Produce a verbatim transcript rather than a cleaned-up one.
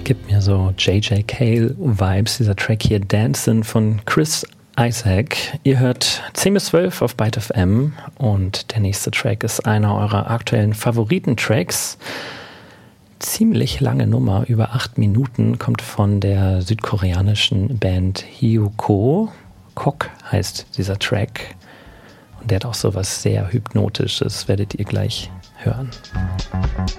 Gibt mir so J J Cale-Vibes, dieser Track hier, Dancin' von Chris Isaak. Ihr hört zehn bis zwölf auf Byte F M und der nächste Track ist einer eurer aktuellen Favoriten-Tracks. Ziemlich lange Nummer, über acht Minuten, kommt von der südkoreanischen Band Hyukoh. Kok heißt dieser Track und der hat auch so was sehr Hypnotisches, werdet ihr gleich hören.